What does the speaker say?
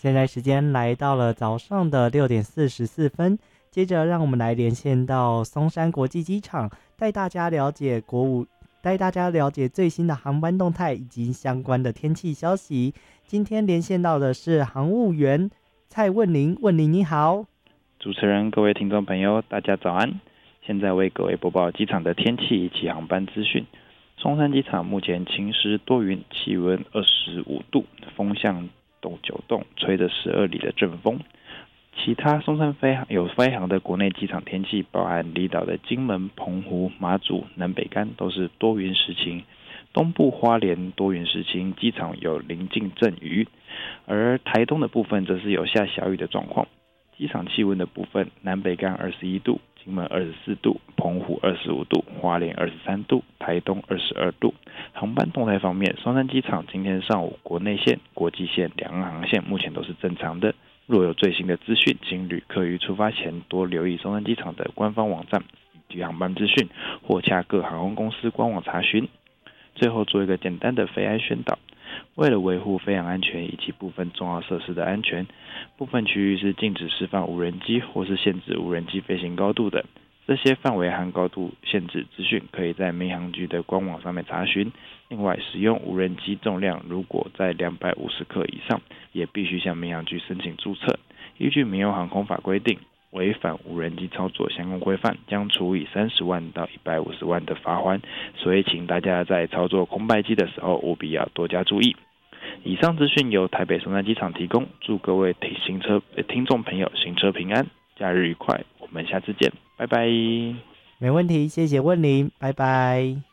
现在时间来到了早上的6:44，接着让我们来连线到松山国际机场，带大家了解最新的航班动态以及相关的天气消息。今天连线到的是航务员蔡问玲，问玲你好。 主持人、各位听众朋友，大家早安！现在为各位播报机场的天气以及航班资讯。松山机场目前晴时多云，气温25度，风向东9栋，吹着12里的阵风。其他松山飞航的国内机场天气，包含离岛的金门、澎湖、马祖、南北竿都是多云时晴，东部花莲多云时晴，机场有临近阵雨，而台东的部分则是有下小雨的状况。机场气温的部分，南北竿21度，金门24度，澎湖25度，花莲23度，台东22度。航班动态方面，松山机场今天上午国内线、国际线两岸航线目前都是正常的。若有最新的资讯，请旅客于出发前多留意松山机场的官方网站以及航班资讯，或洽各航空公司官网查询。最后做一个简单的飞安宣导。为了维护飞航安全以及部分重要设施的安全，部分区域是禁止释放无人机或是限制无人机飞行高度的。这些范围和高度限制资讯可以在民航局的官网上面查询。另外，使用无人机重量如果在250克以上，也必须向民航局申请注册。依据民用航空法规定，违反无人机操作相关规范，将处以30万到150万的罚锾。所以，请大家在操作空拍机的时候，务必要多加注意。以上资讯由台北松山机场提供，祝各位听众朋友行车平安，假日愉快。我们下次见，拜拜。 没问题，谢谢问玲，拜拜。